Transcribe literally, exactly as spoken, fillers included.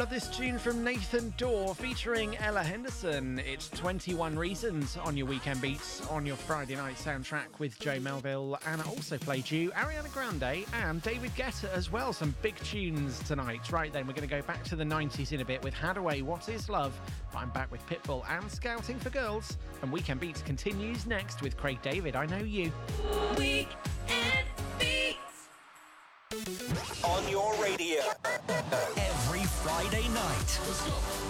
love this tune from Nathan Dorr featuring Ella Henderson. It's twenty-one Reasons on your Weekend Beats on your Friday night soundtrack with Joe Melville. And I also played you Ariana Grande and David Guetta as well. Some big tunes tonight. Right then, we're going to go back to the nineties in a bit with Hadaway, What Is Love? But I'm back with Pitbull and Scouting for Girls. And Weekend Beats continues next with Craig David, I Know You. Weekend Beats on your radio every Friday night. Let's go.